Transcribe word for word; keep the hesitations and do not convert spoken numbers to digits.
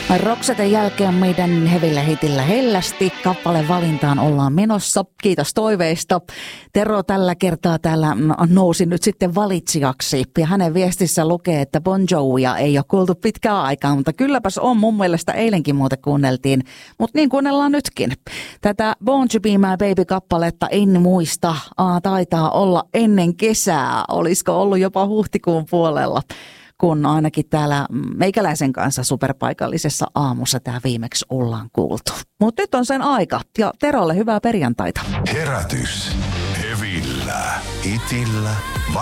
Rokseten jälkeen meidän hevillä hitillä hellästi kappaleen valintaan ollaan menossa. Kiitos toiveista. Tero tällä kertaa täällä nousi nyt sitten valitsijaksi. Ja hänen viestissä lukee, että Bon Jovia ei ole kuultu pitkään aikaan, mutta kylläpäs on, mun mielestä eilenkin muuten kuunneltiin. Mutta niin kuunnellaan nytkin. Tätä Born to Be My Baby-kappaletta en muista. Aa, taitaa olla ennen kesää. Olisiko ollut jopa huhtikuun puolella, kun ainakin täällä meikäläisen kanssa superpaikallisessa aamussa tämä viimeksi ollaan kuultu. Mutta nyt on sen aika, ja Terolle hyvää perjantaita. Herätys. Hevillä. Itillä.